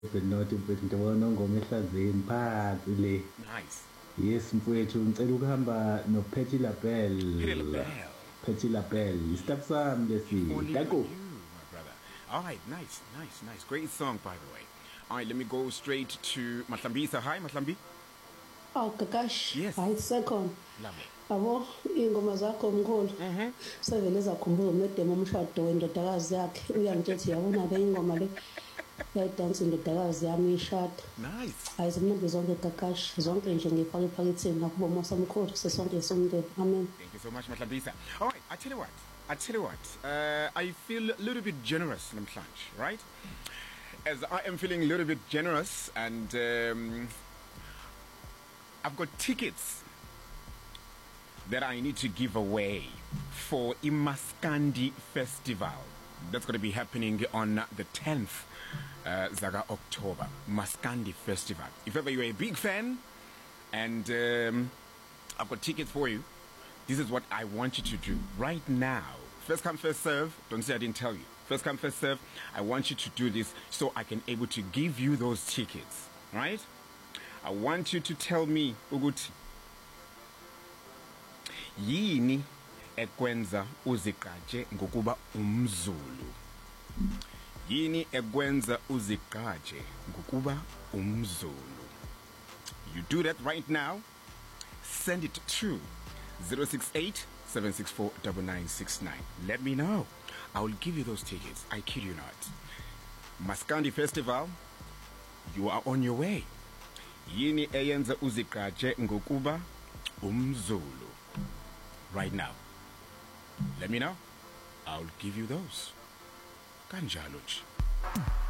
Benothi mfethu ndibona ngoma ehlazini phansi le. Nice. Yes mfethu ngicela ukuhamba noPatty Hit a LaBelle. bell. Patty LaBelle isitafu sami lesi. Only for Dako. you, my brother. All right, nice. Great song, by the way. All right, let me go straight to Matlambisa. Hi, Matlambi. Oh Kakash, Yes. hayi second. Lovely. Yabo ingoma zakho mkhulu. Sevele zakhumbuza umedemo umshado wendodakazi yakhe uyangithi yabona le ingoma le yayidansa indodakazi yami ishada. Nice. Hayi zimnandi zonke Kakash, zonke nje ngifake ephaketheni nakubo mosa mkhulu sesonke somndeni. Amen. Thank you so much, Matlambisa. All right, I tell you what. I feel a little bit generous, Namhlanje, right? As I am feeling a little bit generous, and I've got tickets that I need to give away for Imaskandi Festival. That's going to be happening on the 10th Zaga October. Maskandi Festival. If ever you're a big fan, and I've got tickets for you, this is what I want you to do right now. First come, first serve. Don't say I didn't tell you. First come, first serve. I want you to do this so I can able to give you those tickets. Right? I want you to tell me, Uguti, yini ekwenza uzigqaje ngokuba umZulu? Yini ekwenza uzigqaje ngokuba umZulu? You do that right now. Send it to 068-764-9969. Let me know. I will give you those tickets. I kid you not. Maskandi Festival, you are on your way. Yini eyenza uzigqaje ngokuba umZulu? Right now. Let me know. I'll give you those. Kanjalo nje.